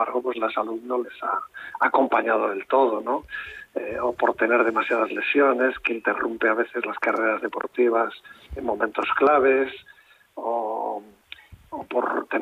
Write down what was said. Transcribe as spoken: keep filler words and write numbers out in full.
embargo, pues la salud no les ha acompañado del todo, ¿no? Eh, o por tener demasiadas lesiones, que interrumpe a veces las carreras deportivas en momentos claves, o, o por tener